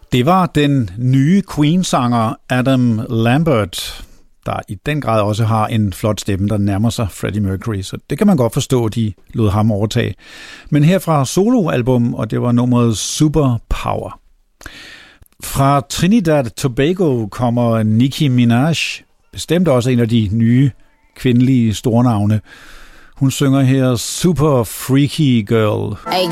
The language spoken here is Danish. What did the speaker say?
Det var den nye Queen-sanger Adam Lambert, der i den grad også har en flot stemme, der nærmer sig Freddie Mercury, så det kan man godt forstå, at de lod ham overtage. Men her fra soloalbum, og det var nummeret Superpower. Fra Trinidad Tobago kommer Nicki Minaj, bestemt også en af de nye kvindelige stornavne. Hun synger her Super Freaky Girl.